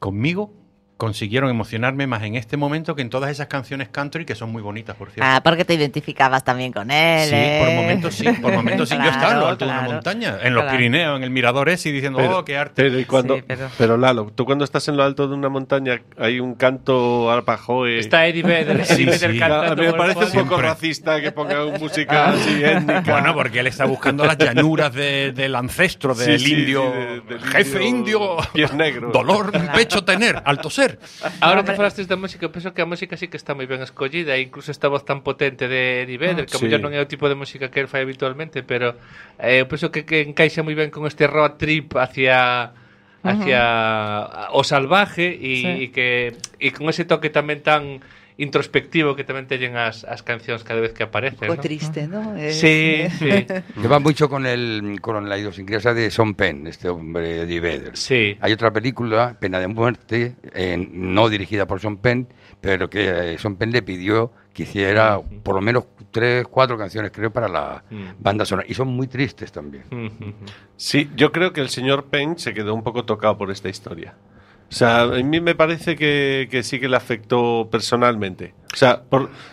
conmigo consiguieron emocionarme más en este momento que en todas esas canciones country que son muy bonitas, por cierto. Porque te identificabas también con él. Sí, por momentos sí. Claro, yo estaba en lo alto de una montaña, en los Pirineos, en el mirador ese, y diciendo, qué arte. Pero Lalo, tú cuando estás en lo alto de una montaña hay un canto arpajoe. Está Eddie Vedder. A mí me parece un poco racista que ponga música así étnica. Bueno, porque él está buscando las llanuras del ancestro, del indio, del jefe indio, pies negros. Dolor en pecho tener, al toser. Ahora que falaste da música, penso que a música sí que está moi ben escollida, e incluso esta voz tan potente de Eddie Vedder, que a mellor non é o tipo de música que el fai habitualmente, pero eu penso que encaixa moi ben con este road trip hacia o salvaje e con ese toque tamén tan introspectivo que tamén teñen as cancións cada vez que aparecen, ¿no? Triste, ¿no? Sí. Que va mucho con la idiosincrasia de Sean Penn, este hombre de Vedder. Sí. Hay otra película, Pena de Muerte, no dirigida por Sean Penn, pero que Sean Penn le pidió que hiciera por lo menos 3, 4 canciones, creo, para la banda sonora. Y son muy tristes también. Sí, yo creo que el señor Penn se quedó un poco tocado por esta historia. O sea, a mí me parece que sí que le afectó personalmente. O sea,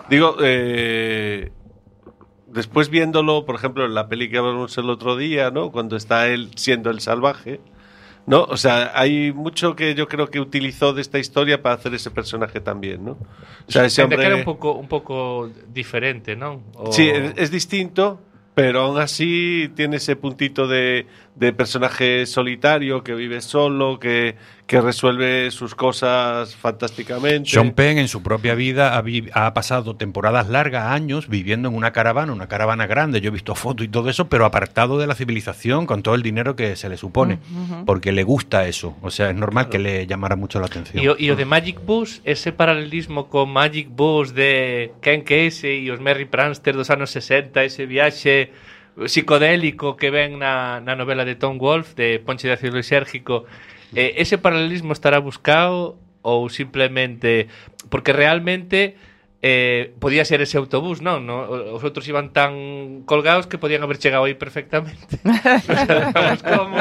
después viéndolo, por ejemplo, en la peli que hablamos el otro día, ¿no? Cuando está él siendo el salvaje, ¿no? O sea, hay mucho que yo creo que utilizó de esta historia para hacer ese personaje también, ¿no? O sea, ese hombre... que era un poco diferente, ¿no? Sí, es distinto, pero aún así tiene ese puntito de personaje solitario, que vive solo, que resuelve sus cosas fantásticamente. Sean Penn en su propia vida ha pasado temporadas largas, años, viviendo en una caravana grande. Yo he visto fotos y todo eso, pero apartado de la civilización, con todo el dinero que se le supone, porque le gusta eso. O sea, es normal que le llamara mucho la atención. E o de Magic Bus, ese paralelismo con Magic Bus de Ken Casey e os Merry Pranksters dos anos 60, ese viaxe psicodélico que ven na novela de Tom Wolfe, de Ponche de ácido lisérgico, ese paralelismo estará buscado ou simplemente porque realmente podía ser ese autobús, non? Os outros iban tan colgados que podían haber chegado aí perfectamente. Non sabemos como.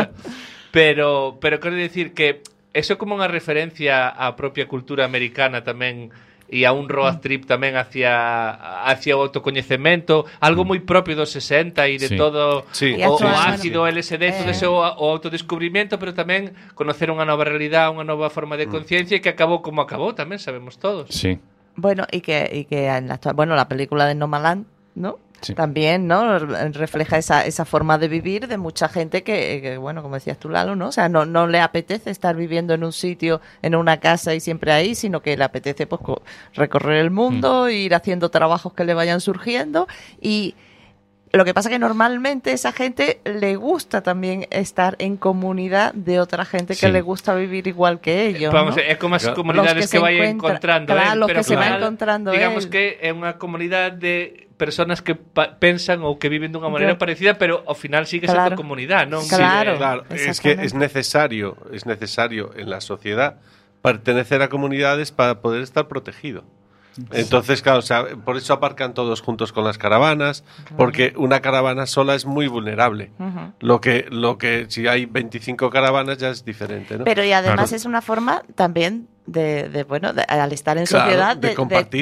Pero quero dicir que eso é como unha referencia á propia cultura americana tamén, e a un road trip tamén hacia o autocoñecemento, algo moi propio dos 60 e de todo o ácido LSD, todo ese o autodescubrimento, pero tamén conocer unha nova realidade, unha nova forma de conciencia, e que acabou como acabou, tamén sabemos todos. Sí. Bueno, y que en la película de Nomadland, ¿no? Sí. También, ¿no? Refleja esa forma de vivir de mucha gente que, bueno, como decías tú, Lalo, ¿no? O sea, no le apetece estar viviendo en un sitio, en una casa y siempre ahí, sino que le apetece pues recorrer el mundo, ir haciendo trabajos que le vayan surgiendo, y lo que pasa que normalmente esa gente le gusta también estar en comunidad de otra gente que le gusta vivir igual que ellos, vamos, ¿no? é como as comunidades que vai encontrando, los pero que se va encontrando digamos que é unha comunidade de personas que pensan ou que viven dunha maneira parecida, pero ao final sigue sendo comunidade, non? Claro, es que es necesario en la sociedad pertenecer a comunidades para poder estar protegido. Entonces, claro, o sea, por eso aparcan todos juntos con las caravanas, porque una caravana sola es muy vulnerable. Lo que si hay 25 caravanas ya es diferente, ¿no? Pero y además es una forma también al estar en sociedad, de compartir,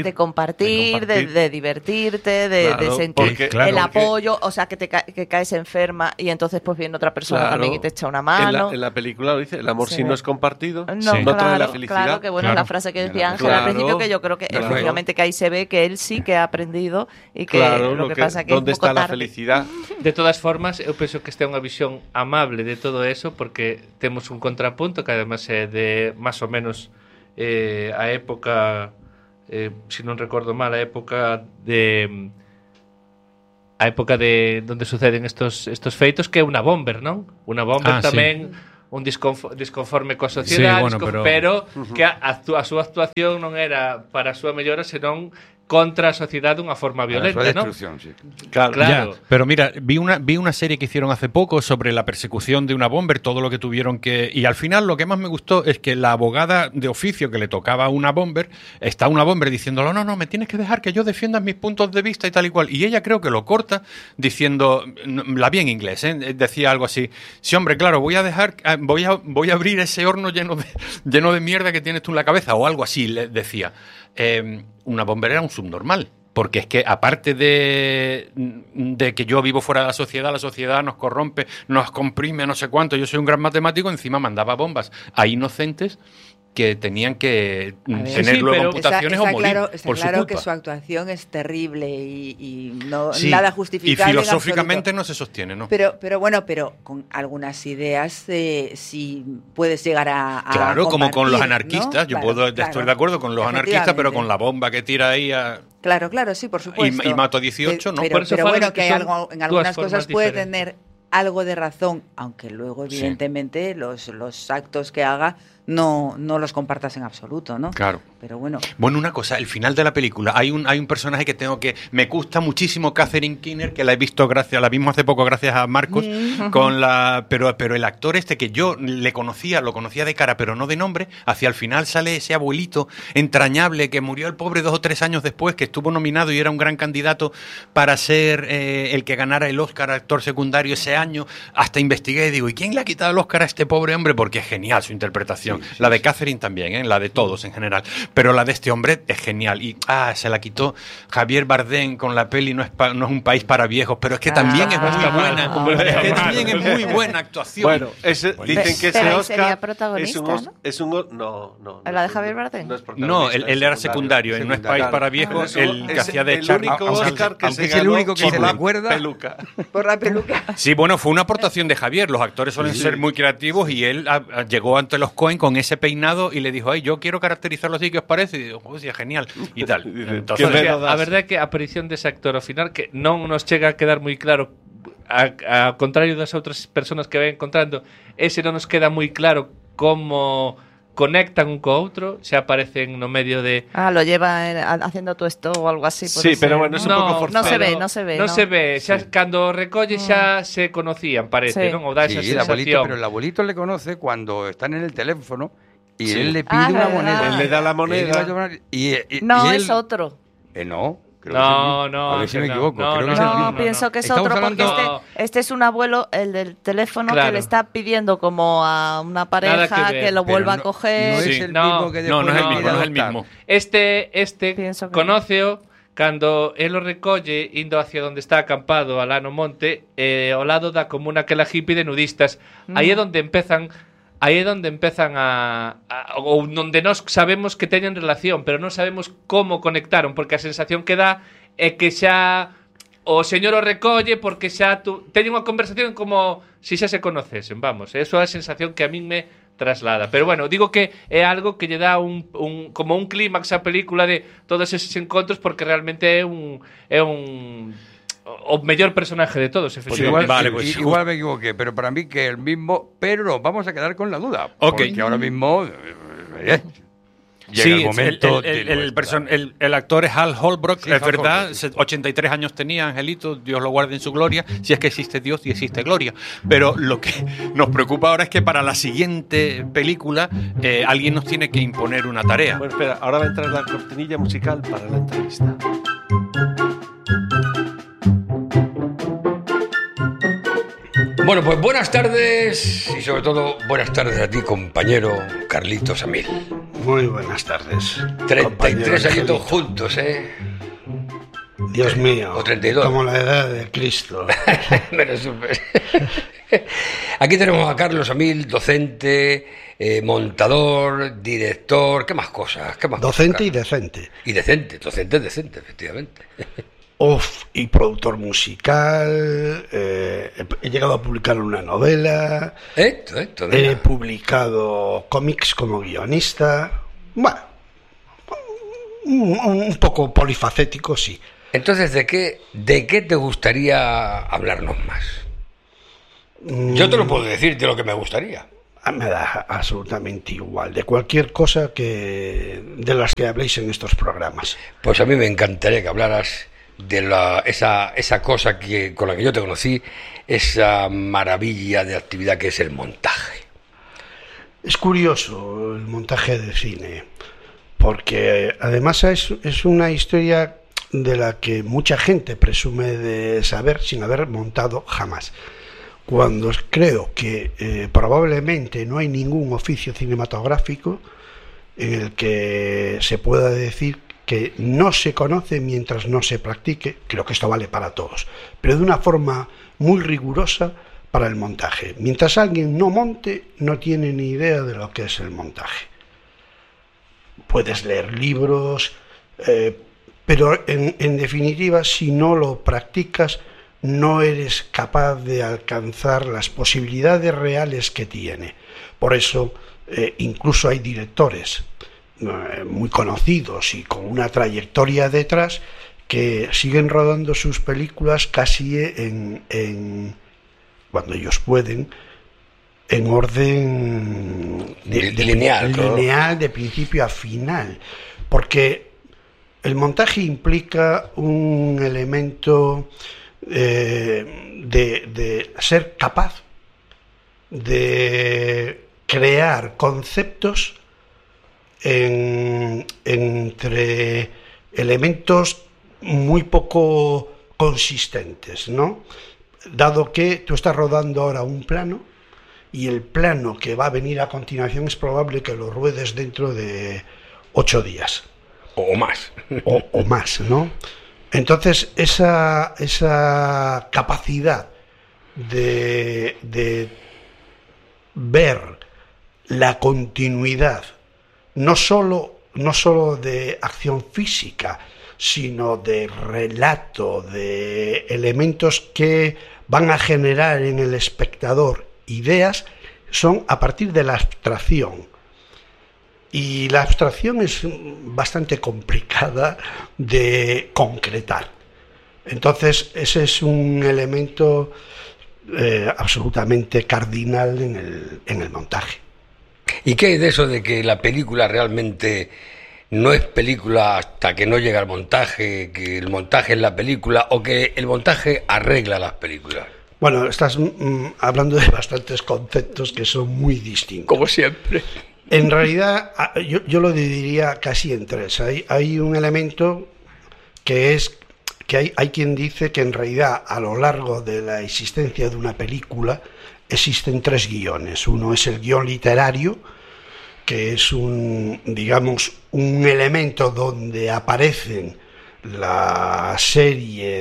de divertirte, de sentir el apoyo, o sea, que caes enferma y entonces pues viene otra persona también y te echa una mano. En la película lo dice, el amor si no es compartido, no trae la felicidad. Claro, que bueno, la frase que decía Ángela al principio, que yo creo que efectivamente que ahí se ve que él sí que ha aprendido y que lo que pasa que ¿dónde es un poco está la tarde. felicidad? De todas formas, eu penso que este é unha visión amable de todo eso, porque temos un contrapunto que además é de máis ou menos a época, se non recordo mal, a época de donde suceden estos feitos, que é unha bomber, non? Unha bomber tamén un disconforme coa sociedade, pero que a súa actuación non era para a súa mellora, senón contra a sociedade dunha forma violenta, ¿no? Sí. Claro. Ya, pero mira, vi una serie que hicieron hace poco sobre la persecución de una bomber, todo lo que tuvieron que... Y al final lo que más me gustó es que la abogada de oficio que le tocaba a una bomber, está una bomber diciéndolo, no, me tienes que dejar que yo defienda mis puntos de vista y tal y cual. Y ella creo que lo corta diciendo, la vi en inglés, decía algo así, sí, hombre, claro, voy a abrir ese horno lleno de mierda que tienes tú en la cabeza, o algo así, le decía. Una bomber era un subnormal, porque es que aparte de que yo vivo fuera de la sociedad nos corrompe, nos comprime, no sé cuánto, yo soy un gran matemático, encima mandaba bombas a inocentes que tenían que tener luego amputaciones o morir por su culpa. Que su actuación es terrible y no sí, nada justificable. Y filosóficamente no se sostiene, ¿no? Pero con algunas ideas sí puedes llegar a claro, como con los ¿no? anarquistas. Yo estoy de acuerdo con los anarquistas, pero con la bomba que tira ahí a... Claro, sí, por supuesto. Y mato 18, ¿no? Pero bueno, que en algunas cosas puede tener algo de razón, aunque luego evidentemente los actos que haga no los compartas en absoluto, ¿no? Claro. Pero bueno. Bueno, una cosa, el final de la película, hay un personaje que me gusta muchísimo, Catherine Keener, que la he visto la vimos hace poco gracias a Marcos, pero el actor que yo lo conocía de cara, pero no de nombre, hacia el final sale ese abuelito entrañable que murió el pobre 2 o 3 años después, que estuvo nominado y era un gran candidato para ser el que ganara el Oscar actor secundario ese año. Hasta investigué y digo, ¿y quién le ha quitado el Oscar a este pobre hombre? Porque es genial su interpretación. Sí, la de Catherine también, la de todos en general. Pero la de este hombre es genial. Y se la quitó Javier Bardem con la peli No es un país para viejos, pero es que también es muy buena. Es que también es muy buena actuación. Bueno, dicen que ese Oscar es un no. ¿La de Javier Bardem? No, él era secundario. En No es país para viejos, el que hacía de Charlie. El único Oscar que es el único que se le acuerda. Por la peluca. Sí, bueno, fue una aportación de Javier. Los actores suelen ser muy creativos y él llegó ante los Coen con ese peinado y le dijo, yo quiero caracterizarlo así, ¿qué os parece? Y digo, sí, genial. Y tal. Entonces, a verdade é que a aparición dese actor ao final que non nos chega a quedar moi claro, ao contrario das outras persoas que ven encontrando, ese non nos queda moi claro como conectan un co outro, se aparecen no medio de... lo lleva haciendo tu esto o algo así. Sí, pero bueno, es un pouco forzado. No se ve. Non se ve, xa cando recolle xa se conocían, parece, non? O da esa sensación. Pero el abuelito le conoce cuando están en el teléfono y él le pide una moneda. Él le da la moneda. No, es otro. No. No, a ver si me equivoco. Pienso que es otro porque este es un abuelo, el del teléfono, que le está pidiendo como a una pareja que lo vuelva a coger. No es el mismo que no es el mismo. Este conóceo cando el o recolle indo hacia onde está acampado alá no monte, ao lado da comuna que la hippie de nudistas. Aí é onde empezan ou onde nós sabemos que teñen relación, pero non sabemos como conectaron, porque a sensación que dá é que xa o señor o recolle porque xa teñen unha conversación como se xa se conocesen, vamos, eso é a sensación que a min me traslada. Pero bueno, digo que é algo que lle dá como un clímax á película de todos esos encontros, porque realmente é un o mellor personaje de todos, efectivamente. Igual me equivoqué, pero para mí que el mismo, pero nos vamos a quedar con la duda, porque ahora mismo llega el momento. El actor es Hal Holbrook, es verdad, 83 años tenía, Angelito, Dios lo guarde en su gloria, si es que existe Dios y existe gloria. Pero lo que nos preocupa ahora es que para la siguiente película alguien nos tiene que imponer una tarea. Bueno, espera, ahora va a entrar la cortinilla musical para la entrevista. Bueno, pues buenas tardes y sobre todo buenas tardes a ti, compañero Carlitos Amil. Muy buenas tardes. 33 añitos juntos, ¿eh? Dios mío. O 32. Como la edad de Cristo. Pero súper. Aquí tenemos a Carlos Amil, docente, montador, director, ¿qué más cosas? Docente y decente. Y decente, decente, efectivamente. Y productor musical, he llegado a publicar una novela, he publicado cómics como guionista, bueno, un poco polifacético, sí. Entonces, ¿de qué te gustaría hablarnos más? Yo te lo puedo decir de lo que me gustaría. Me da absolutamente igual, de cualquier cosa de las que habléis en estos programas. Pues a mí me encantaría que hablaras de esa cosa con la que yo te conocí, esa maravilla de actividad que es el montaje. Es curioso el montaje de cine, porque además es una historia de la que mucha gente presume de saber sin haber montado jamás. Cuando creo que probablemente no hay ningún oficio cinematográfico en el que se pueda decir que no se conoce mientras no se practique. Creo que esto vale para todos, pero de una forma muy rigurosa para el montaje. Mientras alguien no monte, no tiene ni idea de lo que es el montaje. Puedes leer libros, pero en definitiva, si no lo practicas, no eres capaz de alcanzar las posibilidades reales que tiene. Por eso, incluso hay directores muy conocidos y con una trayectoria detrás que siguen rodando sus películas casi cuando ellos pueden, en orden lineal, de principio a final, porque el montaje implica un elemento de ser capaz de crear conceptos entre elementos muy poco consistentes, ¿no? Dado que tú estás rodando ahora un plano y el plano que va a venir a continuación es probable que lo ruedes dentro de 8 días. O más. O más, ¿no? Entonces, esa capacidad de ver la continuidad, no solo de acción física, sino de relato, de elementos que van a generar en el espectador ideas, son a partir de la abstracción. Y la abstracción es bastante complicada de concretar. Entonces, ese es un elemento absolutamente cardinal en el montaje. ¿Y qué hay de eso de que la película realmente no es película hasta que no llega el montaje, que el montaje es la película, o que el montaje arregla las películas? Bueno, estás hablando de bastantes conceptos que son muy distintos. Como siempre. En realidad, yo lo dividiría casi en tres. Hay un elemento que es que hay quien dice que en realidad a lo largo de la existencia de una película existen 3 guiones. Uno es el guión literario, que es un elemento donde aparecen la serie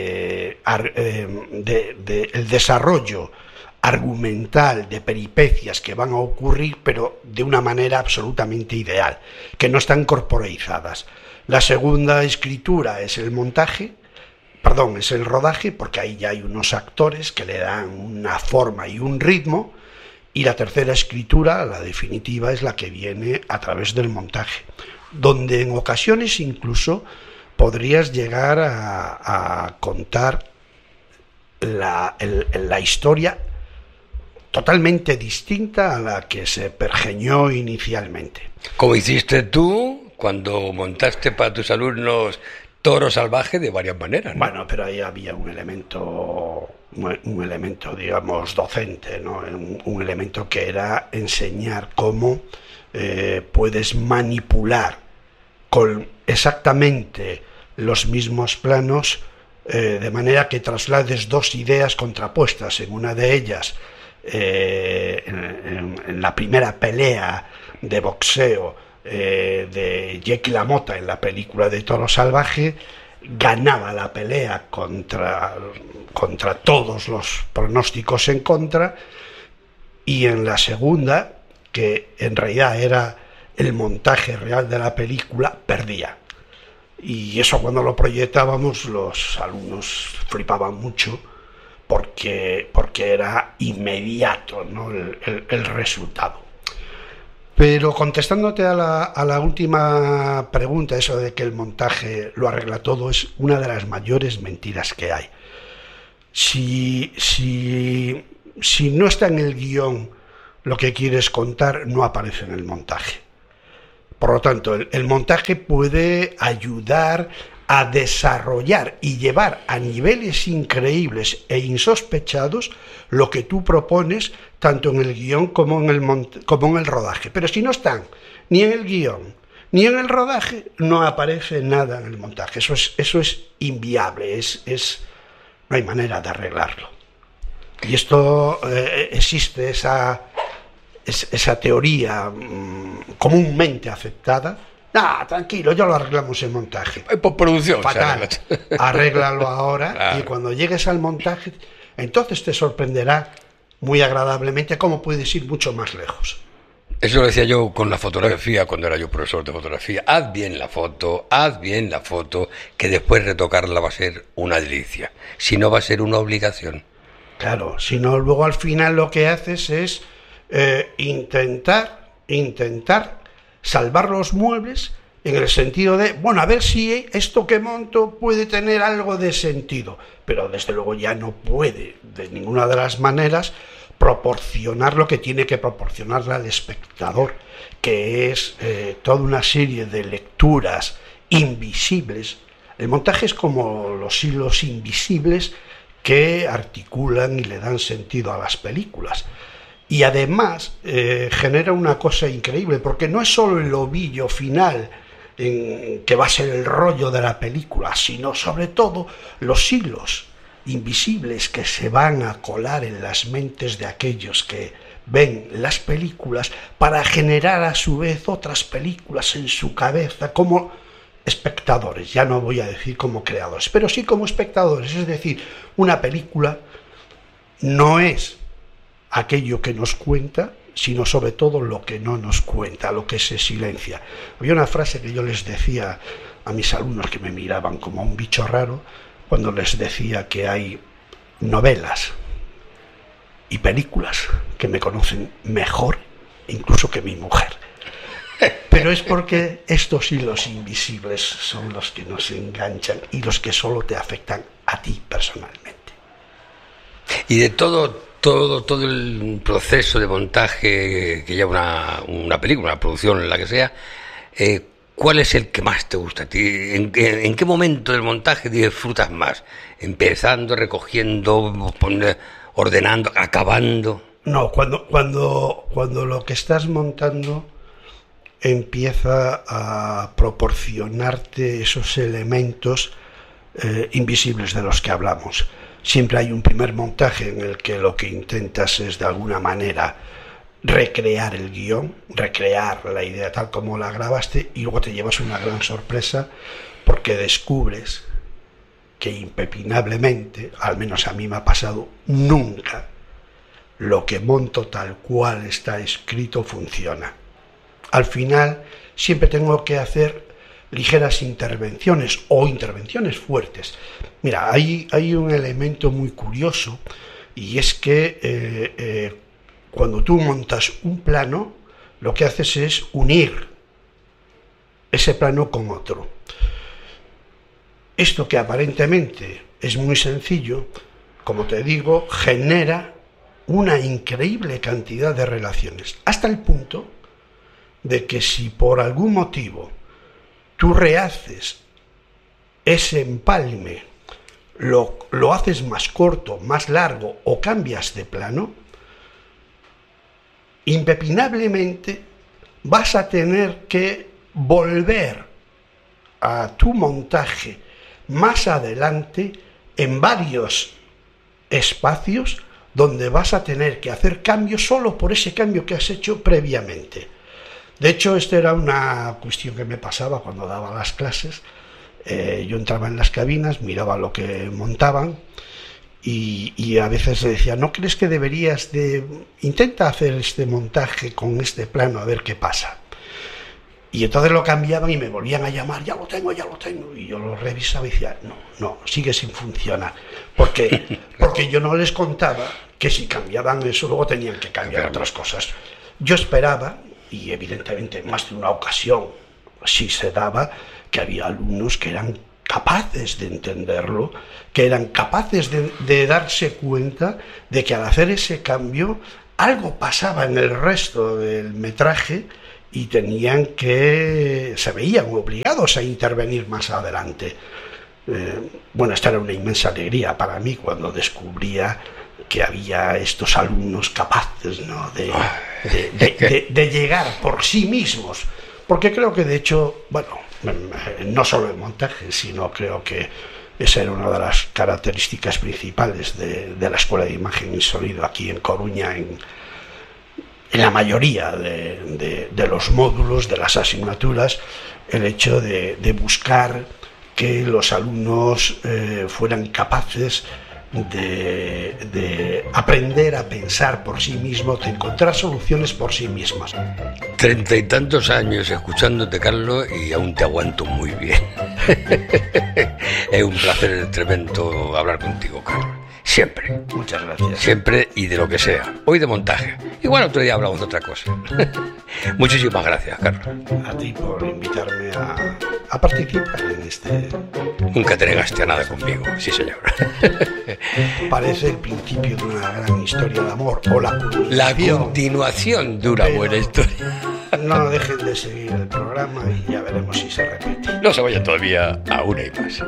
el desarrollo argumental de peripecias que van a ocurrir, pero de una manera absolutamente ideal, que no están corporalizadas. La segunda escritura es el rodaje, porque ahí ya hay unos actores que le dan una forma y un ritmo, y la tercera escritura, la definitiva, es la que viene a través del montaje, donde en ocasiones incluso podrías llegar a contar la historia totalmente distinta a la que se pergeñó inicialmente. Como hiciste tú cuando montaste para tus alumnos Toro Salvaje de varias maneras, ¿no? Bueno, pero ahí había un elemento, digamos, docente, ¿no? Un elemento que era enseñar cómo puedes manipular con exactamente los mismos planos, de manera que traslades 2 ideas contrapuestas. En una de ellas, en la primera pelea de boxeo de Jackie LaMotta en la película de Toro Salvaje, ganaba la pelea contra todos los pronósticos en contra, y en la segunda, que en realidad era el montaje real de la película, perdía. Y eso, cuando lo proyectábamos, los alumnos flipaban mucho porque era inmediato, ¿no? el resultado. Pero contestándote a la última pregunta, eso de que el montaje lo arregla todo, es una de las mayores mentiras que hay. Si no está en el guión lo que quieres contar no aparece en el montaje. Por lo tanto, el montaje puede ayudar a desarrollar y llevar a niveles increíbles e insospechados lo que tú propones, tanto en el guión como en el rodaje. Pero si no están ni en el guión ni en el rodaje, no aparece nada en el montaje. Eso es inviable, no hay manera de arreglarlo. Y esto existe esa teoría comúnmente aceptada. Tranquilo, ya lo arreglamos en montaje. Por producción. Fatal. Arréglalo ahora, claro. Y cuando llegues al montaje, entonces te sorprenderá muy agradablemente cómo puedes ir mucho más lejos. Eso lo decía yo con la fotografía cuando era yo profesor de fotografía. Haz bien la foto, que después retocarla va a ser una delicia. Si no, va a ser una obligación. Claro, si no, luego al final lo que haces es intentar salvar los muebles en el sentido de, bueno, a ver si esto que monto puede tener algo de sentido, pero desde luego ya no puede de ninguna de las maneras proporcionar lo que tiene que proporcionarle al espectador, que es toda una serie de lecturas invisibles. El montaje es como los hilos invisibles que articulan y le dan sentido a las películas. Y además genera una cosa increíble, porque no es solo el ovillo final que va a ser el rollo de la película, sino sobre todo los hilos invisibles que se van a colar en las mentes de aquellos que ven las películas para generar a su vez otras películas en su cabeza como espectadores. Ya no voy a decir como creadores, pero sí como espectadores. Es decir, una película no es aquello que nos cuenta, sino sobre todo lo que no nos cuenta, lo que se silencia. Había una frase que yo les decía a mis alumnos, que me miraban como un bicho raro, cuando les decía que hay novelas y películas que me conocen mejor incluso que mi mujer. Pero es porque estos hilos invisibles son los que nos enganchan y los que solo te afectan a ti personalmente. Y de todo el proceso de montaje que lleva una película, una producción, la que sea, ¿cuál es el que más te gusta a ti? ¿En qué momento del montaje disfrutas más? ¿Empezando, recogiendo, ordenando, acabando? No, cuando lo que estás montando empieza a proporcionarte esos elementos invisibles de los que hablamos. Siempre hay un primer montaje en el que lo que intentas es de alguna manera recrear el guión, recrear la idea tal como la grabaste, y luego te llevas una gran sorpresa porque descubres que impepinablemente, al menos a mí me ha pasado, nunca lo que monto tal cual está escrito funciona. Al final siempre tengo que hacer ligeras intervenciones o intervenciones fuertes. Mira, hay un elemento muy curioso, y es que cuando tú montas un plano, lo que haces es unir ese plano con otro. Esto, que aparentemente es muy sencillo, como te digo, genera una increíble cantidad de relaciones, hasta el punto de que si por algún motivo tú rehaces ese empalme, lo haces más corto, más largo o cambias de plano, impepinablemente vas a tener que volver a tu montaje más adelante en varios espacios donde vas a tener que hacer cambios solo por ese cambio que has hecho previamente. De hecho, esta era una cuestión que me pasaba cuando daba las clases. Yo entraba en las cabinas, miraba lo que montaban y a veces le decía, ¿no crees que deberías intenta hacer este montaje con este plano a ver qué pasa? Y entonces lo cambiaban y me volvían a llamar, ya lo tengo, y yo lo revisaba y decía, no, sigue sin funcionar, porque yo no les contaba que si cambiaban eso luego tenían que cambiar otras cosas. Yo esperaba, y evidentemente más de una ocasión sí se daba, que había alumnos que eran capaces de entenderlo, que eran capaces de darse cuenta de que al hacer ese cambio algo pasaba en el resto del metraje y se veían obligados a intervenir más adelante. Bueno, esta era una inmensa alegría para mí cuando descubría que había estos alumnos capaces, ¿no?, de llegar por sí mismos, porque creo que de hecho, bueno, no solo el montaje, sino creo que esa era una de las características principales de la Escuela de Imagen y Sonido aquí en Coruña, en la mayoría de los módulos, de las asignaturas, el hecho de buscar que los alumnos fueran capaces de aprender a pensar por sí mismos, de encontrar soluciones por sí mismos. 30 y tantos años escuchándote, Carlos, y aún te aguanto muy bien. Es un placer tremendo hablar contigo, Carlos. Siempre. Muchas gracias. Siempre y de lo que sea. Hoy de montaje. Igual otro día hablamos de otra cosa. Muchísimas gracias, Carlos. A ti por invitarme a participar en este... Nunca te negaste a nada conmigo, sí señor. Parece el principio de una gran historia de amor, o la continuación. La continuación de una buena historia. No dejen de seguir el programa y ya veremos si se repite. No se vayan todavía a una y más.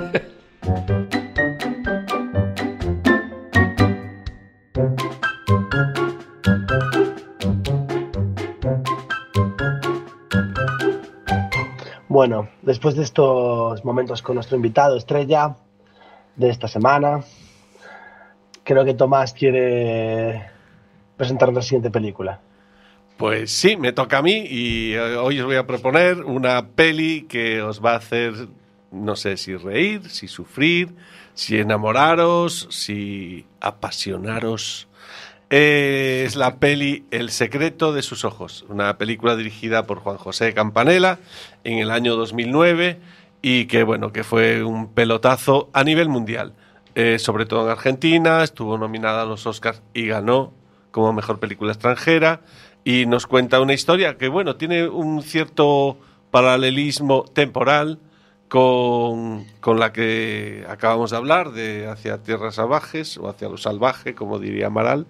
Bueno, después de estos momentos con nuestro invitado estrella de esta semana, creo que Tomás quiere presentarnos la siguiente película. Pues sí, me toca a mí y hoy os voy a proponer una peli que os va a hacer, no sé si reír, si sufrir, si enamoraros, si apasionaros. Es la peli El secreto de sus ojos, una película dirigida por Juan José Campanella en el año 2009 y que, bueno, que fue un pelotazo a nivel mundial, sobre todo en Argentina. Estuvo nominada a los Oscars y ganó como mejor película extranjera y nos cuenta una historia que, bueno, tiene un cierto paralelismo temporal con la que acabamos de hablar, de Hacia Tierras Salvajes, o Hacia lo Salvaje, como diría Amaral,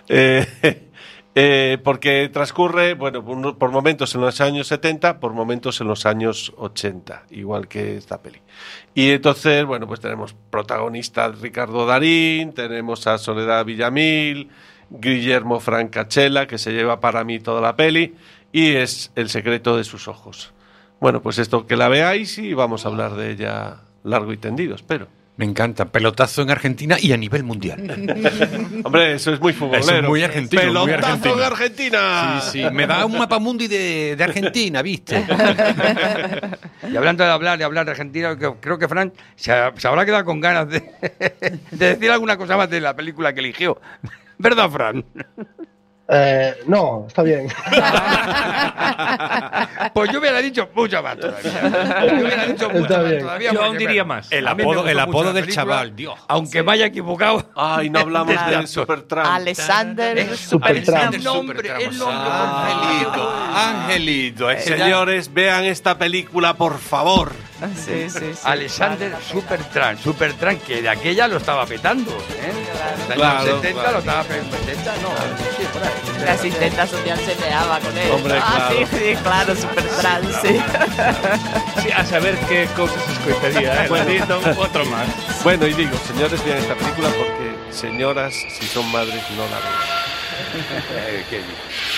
porque transcurre, bueno, por momentos en los años 70, por momentos en los años 80, igual que esta peli. Y entonces, bueno, pues tenemos protagonistas Ricardo Darín, tenemos a Soledad Villamil, Guillermo Francachella, que se lleva para mí toda la peli, y es El secreto de sus ojos. Bueno, pues esto, que la veáis y vamos a hablar de ella largo y tendido, espero. Me encanta. Pelotazo en Argentina y a nivel mundial. Hombre, eso es muy futbolero. Eso es muy argentino. ¡Pelotazo muy argentino. en Argentina! Sí, sí. Me da un mapa mundi de Argentina, ¿viste? Y hablando de hablar de Argentina, creo que Fran se habrá quedado con ganas de decir alguna cosa más de la película que eligió. ¿Verdad, Fran? No, está bien. Pues yo hubiera dicho mucho más todavía. Yo aún diría más. El apodo del chaval, Dios. Aunque me haya equivocado. Ay, no hablamos de Supertramp. Alexander Supertramp. El nombre Angelito. Señores, vean esta película, por favor. Sí. Alexander Supertramp, que de aquella lo estaba petando, ¿eh? En los años 70 lo estaba petando. 70 no, sí, por ahí. La asistenta social se meaba con él. Hombre, claro. Sí, claro, Supertramp, sí. Sí, a saber qué cosas escoitaría, otro más. Bueno, y digo, señores, vean esta película porque, señoras, si son madres, no la vean. Qué bien.